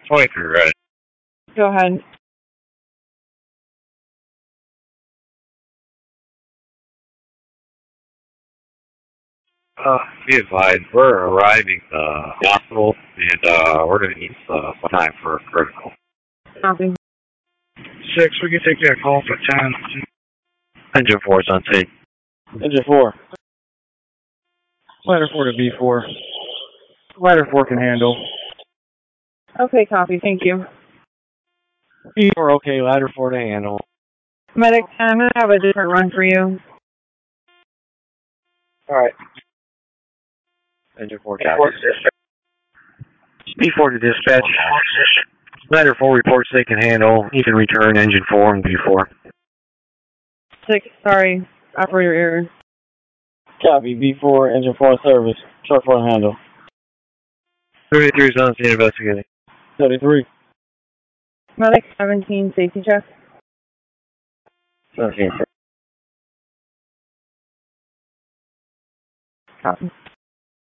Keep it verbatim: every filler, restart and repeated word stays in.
twenty-three, ready. Go ahead. Uh, be advised, we're arriving at the hospital, and uh, we're going to need uh, some time for critical. Copy. Six, we can take that call for ten. Engine four is on tape. Engine four. Ladder four to B four. Ladder four can handle. Okay, copy. Thank you. B four, okay. Ladder four to handle. Medic, I'm going to have a different run for you. Alright. Engine four, copy. B four to dispatch. Ladder four reports they can handle. You can return engine four and B four. Six, sorry. Operator error. Copy. B four, engine four service. Short four handle. thirty-three is on scene investigating. thirty-three. Medic, seventeen, safety check. seventeen. Copy.